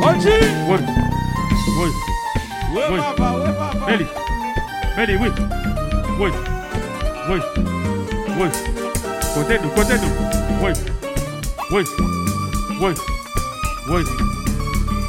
Oji. Oui. Oui. Oui, Oui. papa, oui, papa. Mélie. Mélie, oui. Oui. Oui. Oui. Côté nous, côté nous. Oui. Oui. Oui. Oui.